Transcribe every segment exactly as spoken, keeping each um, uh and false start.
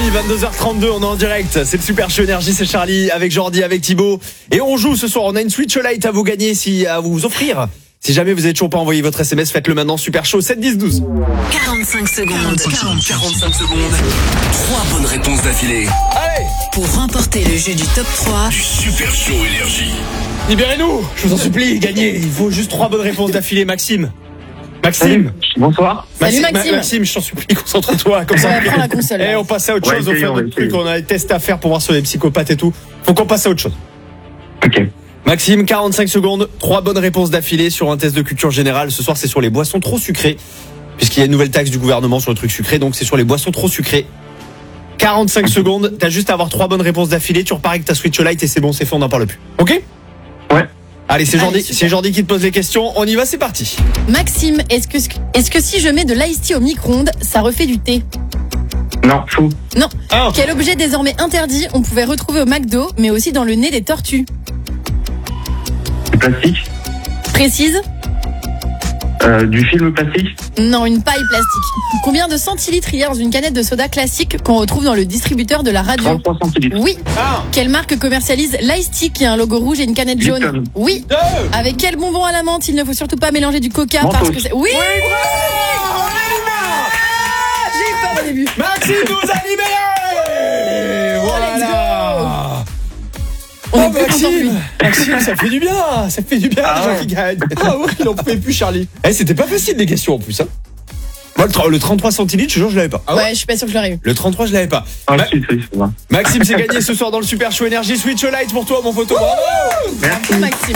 amis, vingt-deux heures trente-deux, on est en direct. C'est le Super Show Énergie, c'est Charlie avec Jordi, avec Thibaut. Et on joue ce soir, on a une Switch Lite à vous gagner, si, à vous offrir. Si jamais vous n'avez toujours pas envoyé votre S M S, faites-le maintenant. Super Show sept dix douze. quarante-cinq secondes. quarante-cinq secondes. Trois bonnes réponses d'affilée. Allez, Pour remporter le jeu du top trois. Du Super Show Énergie. libérez-nous, je vous en supplie, gagnez. Il faut juste trois bonnes réponses d'affilée, Maxime. Maxime. Bonsoir. Salut, Maxime, Maxime. Maxime, je t'en supplie, concentre-toi. Comme ça, Ouais, prends la console. Et on passe à autre Ouais, chose, on fait essayons, d'autres essayons. trucs, on a des tests à faire pour voir sur les psychopathes et tout. Faut qu'on passe à autre chose. Ok. Maxime, quarante-cinq secondes, trois bonnes réponses d'affilée sur un test de culture générale. Ce soir, c'est sur les boissons trop sucrées, puisqu'il y a une nouvelle taxe du gouvernement sur le truc sucré, donc c'est sur les boissons trop sucrées. quarante-cinq secondes, t'as juste à avoir trois bonnes réponses d'affilée, tu repars avec ta Switch Lite et c'est bon, c'est fait, on n'en parle plus. Ok ? Ouais. Allez, c'est Allez, Jordi, super. c'est Jordi qui te pose les questions, on y va, c'est parti. Maxime, est-ce que, est-ce que si je mets de l'ice tea au micro-ondes, ça refait du thé? Non, fou. Non. Un. Quel objet désormais interdit on pouvait retrouver au McDo, mais aussi dans le nez des tortues? Du plastique. Précise? Euh, du film plastique. Non, une paille plastique. Combien de centilitres il y a dans une canette de soda classique qu'on retrouve dans le distributeur de la radio? trente-trois centilitres. Oui. Un, Quelle marque commercialise l'ice tea qui a un logo rouge et une canette Lipton. jaune? Oui. deux. Avec quel bonbon à la menthe il ne faut surtout pas mélanger du coca Mentos. parce que c'est... Oui. Oui, bravo, J'ai eu peur au début. Maxime nous a libérés. Voilà. On Oh est plus content que lui. Maxime, Maxime, ça fait du bien, ça fait du bien Ah les gens ouais. qui gagnent. Ah ouais, il en pouvait plus Charlie. Eh, c'était pas facile les questions en plus hein. Moi le, tra- le trente-trois centilitres, je te jure, je l'avais pas. Ouais, je suis pas sûr que je l'aurais eu. Le trente-trois, je l'avais pas. Ah, Ma- si, si, c'est vrai. Maxime, c'est gagné ce soir dans le Super Show Énergie Switch Lite pour toi mon photo. Bravo. Merci. Maxime.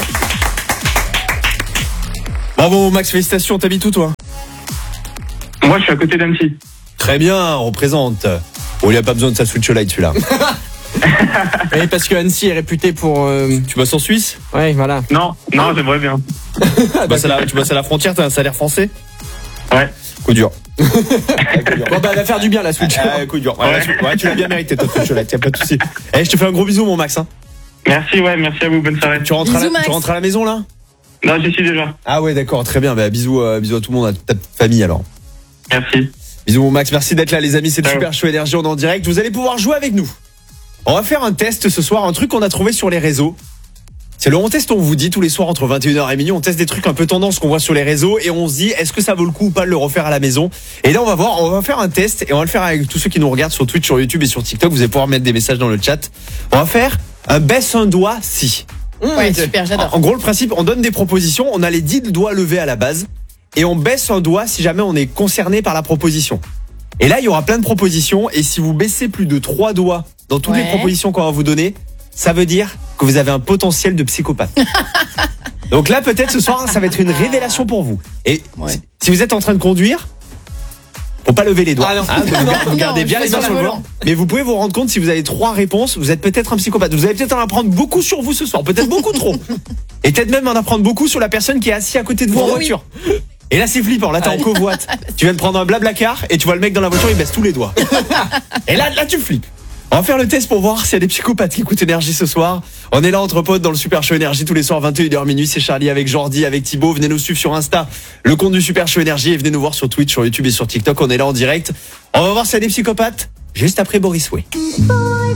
Bravo Max, félicitations, t'habites où toi? Moi, je suis à côté d'Annecy. Très bien, on représente. Bon, il a pas besoin de sa Switch Lite celui-là. Oui, parce que Annecy est réputé pour. euh, Tu bosses en Suisse? Ouais, voilà. Non, non, j'aimerais bien. Tu bosses à la, tu bosses à la frontière, t'as un salaire français? Ouais. Coup dur. Bon, bah, elle va faire du bien la Switch. Ah, coup dur. Ouais, Ouais. tu- ouais, tu l'as bien mérité ta Switch Lite, y a pas de souci. Eh, je te fais un gros bisou mon Max. Hein. Merci, ouais, merci à vous. Bonne soirée. Tu rentres, à Bisous, la, Max. tu rentres à la maison là? Non, j'y suis déjà. Ah ouais, d'accord, très bien. Bah, bisous, euh, bisous à tout le monde, à toute ta famille alors. Merci. Bisous mon Max, merci d'être là les amis, c'est le Ciao. Super Show Énergie, on est en direct. Vous allez pouvoir jouer avec nous. On va faire un test ce soir, un truc qu'on a trouvé sur les réseaux. C'est le on test, on vous dit tous les soirs entre vingt et une heures et minuit, on teste des trucs un peu tendance qu'on voit sur les réseaux et on se dit est-ce que ça vaut le coup ou pas de le refaire à la maison. Et là on va voir, on va faire un test et on va le faire avec tous ceux qui nous regardent sur Twitch, sur YouTube et sur TikTok. Vous allez pouvoir mettre des messages dans le chat. On va faire un baisse un doigt si. Ouais, super, j'adore. En gros le principe, on donne des propositions, on a les dix doigts levés à la base et on baisse un doigt si jamais on est concerné par la proposition. Et là il y aura plein de propositions et si vous baissez plus de trois doigts dans toutes Ouais. les propositions qu'on va vous donner, ça veut dire que vous avez un potentiel de psychopathe. Donc là, peut-être ce soir, ça va être une révélation pour vous. Et Ouais. si- si vous êtes en train de conduire, faut pas lever les doigts. Ah non. Hein, vous Non, gardez- vous non, gardez je bien vais les sur mains le sur le volant. volant. Mais vous pouvez vous rendre compte, si vous avez trois réponses, vous êtes peut-être un psychopathe. Vous allez peut-être en apprendre beaucoup sur vous ce soir, peut-être beaucoup trop. Et peut-être même en apprendre beaucoup sur la personne qui est assise à côté de vous en Oui. voiture. Et là, c'est flippant. Là, t'es en covoite. Tu viens de prendre un blablacar et tu vois le mec dans la voiture, il baisse tous les doigts. Et là, là, tu flippes. On va faire le test pour voir s'il y a des psychopathes qui écoutent Énergie ce soir. On est là entre potes dans le Super Show Énergie tous les soirs vingt et une heures minuit. C'est Charlie avec Jordi, avec Thibaut. Venez nous suivre sur Insta, le compte du Super Show Énergie, et venez nous voir sur Twitch, sur YouTube et sur TikTok. On est là en direct. On va voir s'il y a des psychopathes juste après Boris Way.